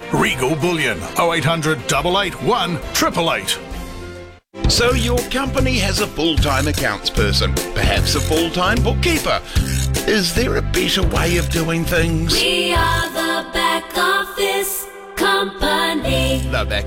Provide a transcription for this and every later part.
Regal Bullion, 0800 881 888. So your company has a full-time accounts person, perhaps a full-time bookkeeper. Is there a better way of doing things? We are the Back Office Company.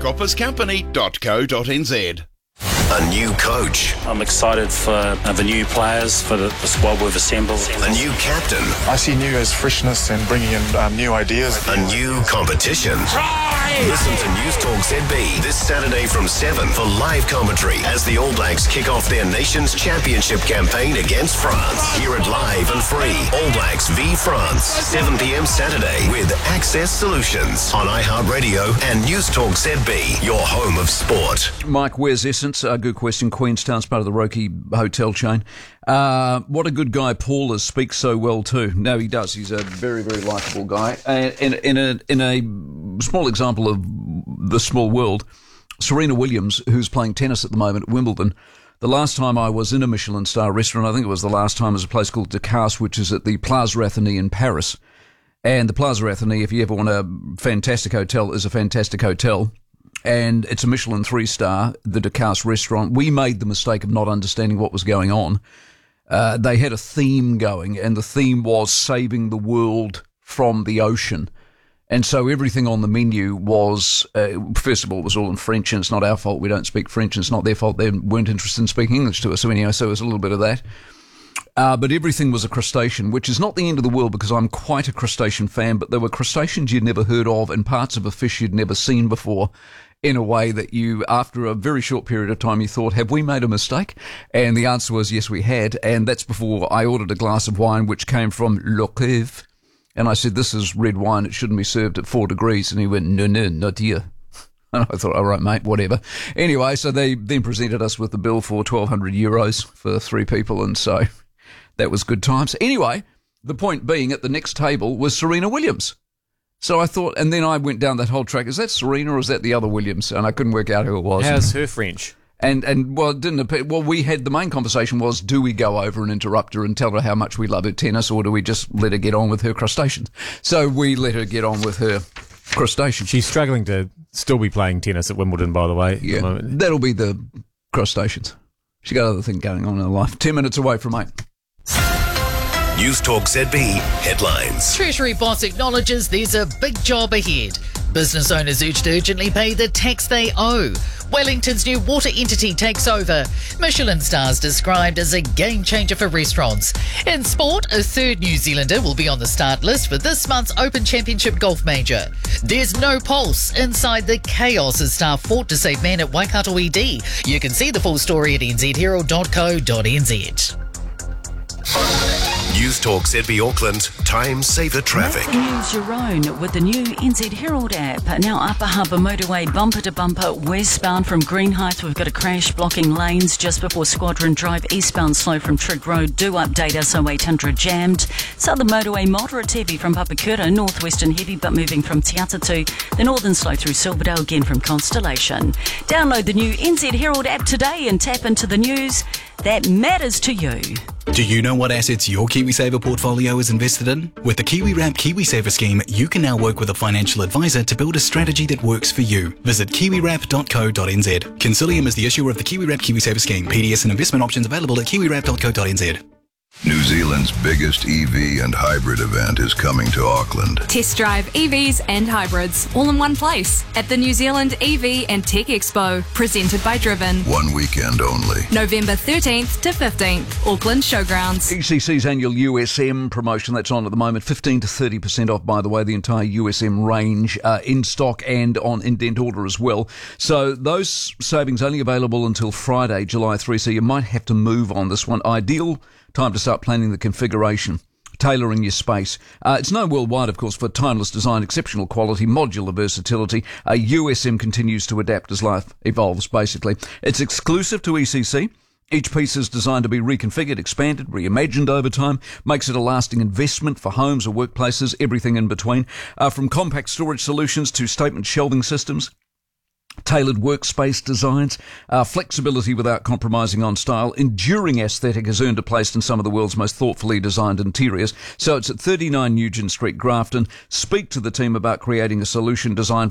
thebackofficecompany.co.nz. A new coach. I'm excited for the new players, for the squad we've assembled. A new captain. I see new as freshness and bringing in new ideas. A new competition. Listen to News Talk ZB this Saturday from 7 for live commentary as the All Blacks kick off their nation's championship campaign against France. Hear it live and free. All Blacks v France, 7 p.m. Saturday with Access Solutions on iHeartRadio and News Talk ZB, your home of sport. Mike, where's Essence? Good question. Queenstown's part of the Roki hotel chain. What a good guy Paul is. Speaks so well too. No, he does. He's a very, very likeable guy. In a small example of the small world, Serena Williams, who's playing tennis at the moment at Wimbledon. The last time I was in a Michelin star restaurant, I think it was the last time, was a place called Ducasse, which is at the Place Ratheny in Paris. And the Place Ratheny, if you ever want a fantastic hotel, is a fantastic hotel. And it's a Michelin 3-star, the Ducasse restaurant. We made the mistake of not understanding what was going on. They had a theme going, and the theme was saving the world from the ocean. And so everything on the menu was, first of all, it was all in French, and it's not our fault. We don't speak French, and it's not their fault. They weren't interested in speaking English to us. So anyway, so it was a little bit of that. But everything was a crustacean, which is not the end of the world because I'm quite a crustacean fan, but there were crustaceans you'd never heard of and parts of a fish you'd never seen before, in a way that you, after a very short period of time, you thought, have we made a mistake? And the answer was, yes, we had. And that's before I ordered a glass of wine, which came from Le Cave. And I said, this is red wine. It shouldn't be served at 4 degrees. And he went, no, not here. And I thought, all right, mate, whatever. Anyway, so they then presented us with the bill for 1,200 euros for 3 people. And so that was good times. Anyway, the point being, at the next table was Serena Williams. So I thought, and then I went down that whole track. Is that Serena or is that the other Williams? And I couldn't work out who it was. How's her French? And well, it didn't appear. Well, we had the main conversation was, do we go over and interrupt her and tell her how much we love her tennis, or do we just let her get on with her crustaceans? So we let her get on with her crustaceans. She's struggling to still be playing tennis at Wimbledon, by the way. Yeah, that'll be the crustaceans. She got other things going on in her life. 10 minutes away from 8. News Talk ZB headlines. Treasury boss acknowledges there's a big job ahead. Business owners urged to urgently pay the tax they owe. Wellington's new water entity takes over. Michelin stars described as a game changer for restaurants. In sport, a third New Zealander will be on the start list for this month's Open Championship Golf Major. There's no pulse inside the chaos as staff fought to save man at Waikato ED. You can see the full story at nzherald.co.nz. News Talk ZB Auckland, time saver traffic. News your own with the new NZ Herald app. Now Upper Harbour Motorway bumper to bumper westbound from Greenhithe. We've got a crash blocking lanes just before Squadron Drive eastbound slow from Trigg Road. Do update us 0800 jammed. Southern Motorway moderate heavy from Papakura. Northwestern heavy but moving from Te Atatu. The northern slow through Silverdale again from Constellation. Download the new NZ Herald app today and tap into the news that matters to you. Do you know what assets your KiwiSaver portfolio is invested in? With the KiwiWrap KiwiSaver scheme, you can now work with a financial advisor to build a strategy that works for you. Visit kiwiwrap.co.nz. Consilium is the issuer of the KiwiWrap KiwiSaver scheme. PDS and investment options available at kiwiwrap.co.nz. New Zealand's biggest EV and hybrid event is coming to Auckland. Test drive EVs and hybrids all in one place at the New Zealand EV and Tech Expo, presented by Driven. One weekend only. November 13th to 15th, Auckland Showgrounds. ECC's annual USM promotion, that's on at the moment, 15 to 30% off, by the way, the entire USM range in stock and on indent order as well. So those savings only available until Friday, July 3, so you might have to move on this one. Ideal time to start planning the configuration, tailoring your space. It's known worldwide, of course, for timeless design, exceptional quality, modular versatility. USM continues to adapt as life evolves, basically. It's exclusive to ECC. Each piece is designed to be reconfigured, expanded, reimagined over time, makes it a lasting investment for homes or workplaces, everything in between. From compact storage solutions to statement shelving systems, tailored workspace designs, flexibility without compromising on style, enduring aesthetic has earned a place in some of the world's most thoughtfully designed interiors. So it's at 39 Nugent Street, Grafton. Speak to the team about creating a solution designed